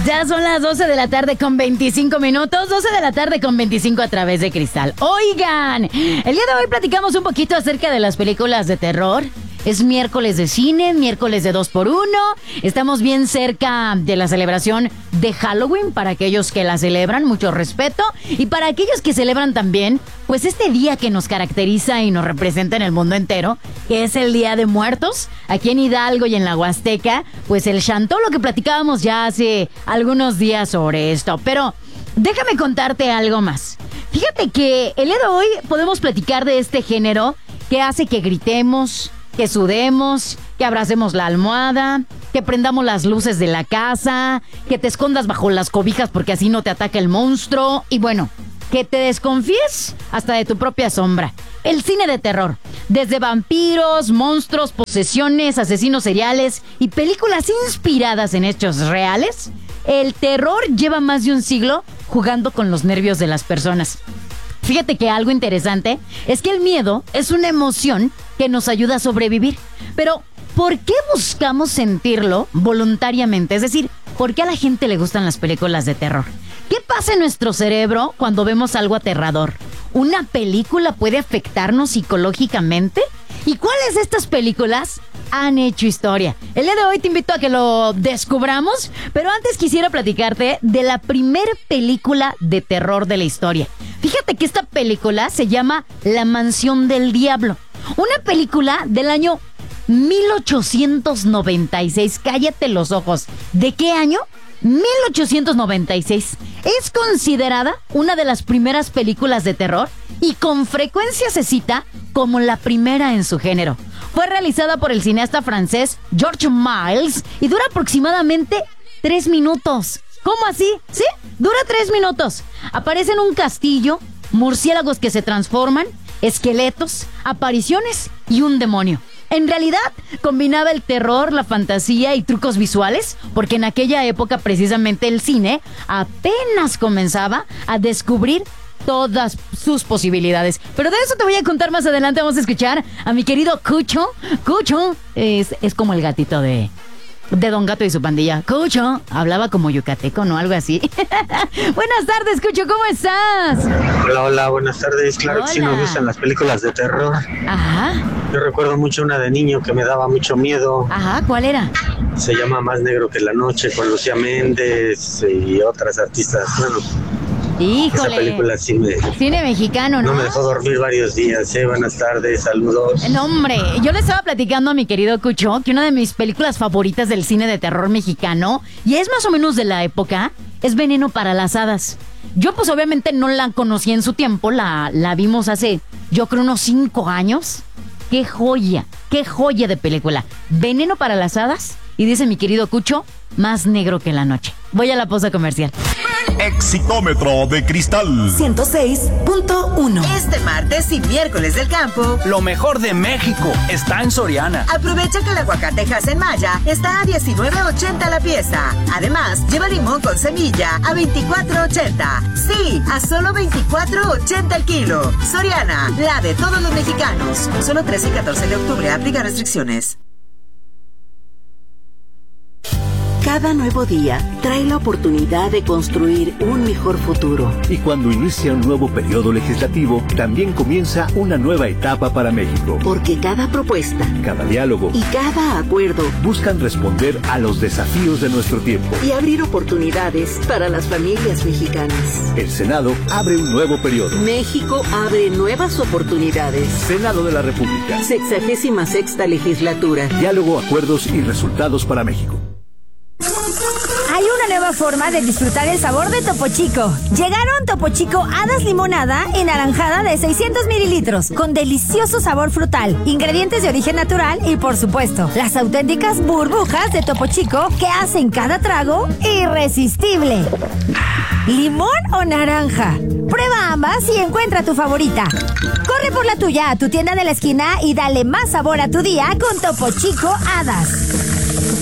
Ya son las 12 de la tarde con 25 minutos, 12 de la tarde con 25 a través de Cristal. Oigan, el día de hoy platicamos un poquito acerca de las películas de terror. Es miércoles de cine, miércoles de 2x1. Estamos bien cerca de la celebración de Halloween para aquellos que la celebran, mucho respeto. Y para aquellos que celebran también, pues este día que nos caracteriza y nos representa en el mundo entero, que es el Día de Muertos. Aquí en Hidalgo y en la Huasteca, pues el Chantolo que platicábamos ya hace algunos días sobre esto. Pero déjame contarte algo más. Fíjate que el día de hoy podemos platicar de este género que hace que gritemos, que sudemos, que abracemos la almohada, que prendamos las luces de la casa, que te escondas bajo las cobijas porque así no te ataca el monstruo y bueno, que te desconfíes hasta de tu propia sombra. El cine de terror, desde vampiros, monstruos, posesiones, asesinos seriales y películas inspiradas en hechos reales, el terror lleva más de un siglo jugando con los nervios de las personas. Fíjate que algo interesante es que el miedo es una emoción que nos ayuda a sobrevivir. Pero, ¿por qué buscamos sentirlo voluntariamente? Es decir, ¿por qué a la gente le gustan las películas de terror? ¿Qué pasa en nuestro cerebro cuando vemos algo aterrador? ¿Una película puede afectarnos psicológicamente? ¿Y cuáles de estas películas han hecho historia? El día de hoy te invito a que lo descubramos, pero antes quisiera platicarte de la primer película de terror de la historia. Fíjate que esta película se llama La Mansión del Diablo. Una película del año 1896. Cállate los ojos. ¿De qué año? 1896. Es considerada una de las primeras películas de terror y con frecuencia se cita como la primera en su género. Fue realizada por el cineasta francés George Miles y dura aproximadamente 3 minutos. ¿Cómo así? ¿Sí? Dura 3 minutos. Aparece en un castillo, murciélagos que se transforman, esqueletos, apariciones y un demonio. En realidad, combinaba el terror, la fantasía y trucos visuales, porque en aquella época precisamente el cine apenas comenzaba a descubrir todas sus posibilidades. Pero de eso te voy a contar más adelante. Vamos a escuchar a mi querido Cucho. Cucho es como el gatito de Don Gato y su pandilla. Cucho hablaba como yucateco, ¿no? Algo así. Buenas tardes, Cucho, ¿cómo estás? Hola, buenas tardes. Claro que sí me gustan las películas de terror. Ajá. Yo recuerdo mucho una de niño que me daba mucho miedo. Ajá, ¿cuál era? Se llama Más Negro que la Noche, con Lucía Méndez y otras artistas. Bueno, híjole. Esa película sí cine mexicano, ¿no? No me dejó dormir varios días. Buenas tardes, saludos. No, hombre, yo le estaba platicando a mi querido Cucho que una de mis películas favoritas del cine de terror mexicano, y es más o menos de la época, es Veneno para las Hadas. Yo pues obviamente no la conocí en su tiempo, la vimos hace, yo creo, unos 5 años. ¡Qué joya de película! Veneno para las Hadas, y dice mi querido Cucho, Más Negro que la Noche. Voy a la pausa comercial. Exitómetro de Cristal 106.1. Este martes y miércoles del campo, lo mejor de México está en Soriana. Aprovecha que el aguacatejas en Maya está a $19.80 la pieza. Además, lleva limón con semilla a $24.80. Sí, a solo $24.80 el kilo. Soriana, la de todos los mexicanos. Solo 13 y 14 de octubre. Aplica restricciones. Cada nuevo día trae la oportunidad de construir un mejor futuro. Y cuando inicia un nuevo periodo legislativo, también comienza una nueva etapa para México. Porque cada propuesta, cada diálogo y cada acuerdo buscan responder a los desafíos de nuestro tiempo y abrir oportunidades para las familias mexicanas. El Senado abre un nuevo periodo. México abre nuevas oportunidades. Senado de la República. 66ª legislatura. Diálogo, acuerdos y resultados para México. Hay una nueva forma de disfrutar el sabor de Topo Chico. Llegaron Topo Chico Hadas Limonada y Naranjada de 600 mililitros, con delicioso sabor frutal, ingredientes de origen natural y, por supuesto, las auténticas burbujas de Topo Chico que hacen cada trago irresistible. ¿Limón o naranja? Prueba ambas y encuentra tu favorita. Corre por la tuya a tu tienda de la esquina y dale más sabor a tu día con Topo Chico Hadas.